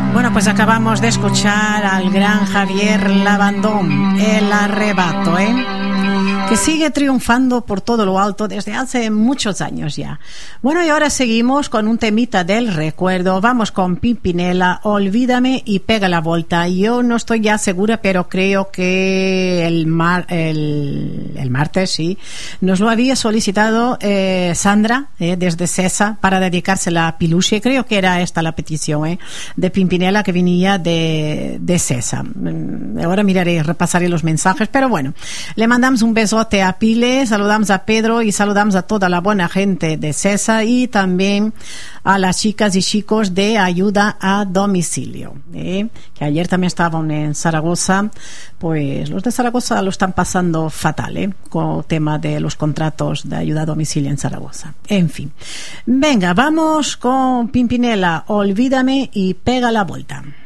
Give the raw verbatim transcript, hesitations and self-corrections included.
Bueno, pues acabamos de escuchar al gran Javier Labandón, El Arrebato, ¿eh? que sigue triunfando por todo lo alto desde hace muchos años ya. Bueno, y ahora seguimos con un temita del recuerdo. Vamos con Pimpinela, Olvídame y Pega la Vuelta. Yo no estoy ya segura, pero creo que el, mar, el, el martes, sí, nos lo había solicitado eh, Sandra, eh, desde Sesa, para dedicársela a Piluche. Creo que era esta la petición, eh, de Pimpinela, que venía de, de Sesa. Ahora miraré, repasaré los mensajes, pero bueno, le mandamos un besote a Pile, saludamos a Pedro y saludamos a toda la buena gente de Cesa y también a las chicas y chicos de Ayuda a Domicilio, ¿eh? que ayer también estaban en Zaragoza. Pues los de Zaragoza lo están pasando fatal, ¿eh? con el tema de los contratos de ayuda a domicilio en Zaragoza. En fin, venga, vamos con Pimpinela, Olvídame y Pega la Vuelta.